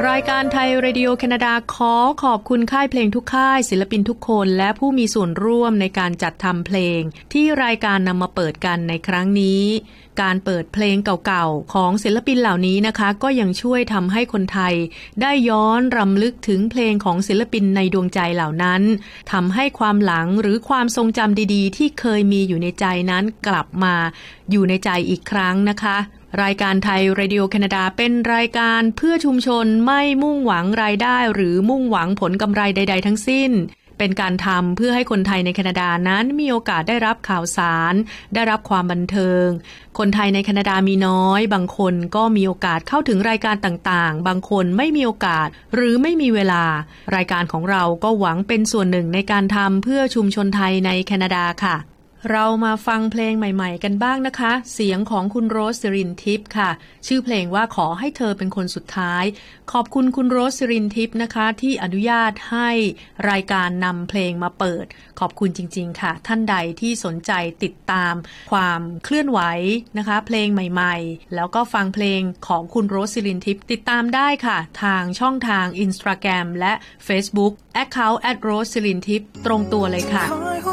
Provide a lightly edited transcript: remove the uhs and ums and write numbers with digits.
รายการไทยเรดิโอแคนาดาขอบคุณค่ายเพลงทุกค่ายศิลปินทุกคนและผู้มีส่วนร่วมในการจัดทำเพลงที่รายการนำมาเปิดกันในครั้งนี้การเปิดเพลงเก่าๆของศิลปินเหล่านี้นะคะก็ยังช่วยทำให้คนไทยได้ย้อนรำลึกถึงเพลงของศิลปินในดวงใจเหล่านั้นทำให้ความหลังหรือความทรงจำดีๆที่เคยมีอยู่ในใจนั้นกลับมาอยู่ในใจอีกครั้งนะคะรายการไทยเรดิโอแคนาดาเป็นรายการเพื่อชุมชนไม่มุ่งหวังรายได้หรือมุ่งหวังผลกำไรใดๆทั้งสิ้นเป็นการทำเพื่อให้คนไทยในแคนาดานั้นมีโอกาสได้รับข่าวสารได้รับความบันเทิงคนไทยในแคนาดามีน้อยบางคนก็มีโอกาสเข้าถึงรายการต่างๆบางคนไม่มีโอกาสหรือไม่มีเวลารายการของเราก็หวังเป็นส่วนหนึ่งในการทำเพื่อชุมชนไทยในแคนาดาค่ะเรามาฟังเพลงใหม่ๆกันบ้างนะคะเสียงของคุณโรสศิรินทิพย์ค่ะชื่อเพลงว่าขอให้เธอเป็นคนสุดท้ายขอบคุณคุณโรสศิรินทิพย์นะคะที่อนุญาตให้รายการนำเพลงมาเปิดขอบคุณจริงๆค่ะท่านใดที่สนใจติดตามความเคลื่อนไหวนะคะเพลงใหม่ๆแล้วก็ฟังเพลงของคุณโรสศิรินทิพย์ติดตามได้ค่ะทางช่องทาง Instagram และ Facebook account @rosesirintiп ตรงตัวเลยค่ะ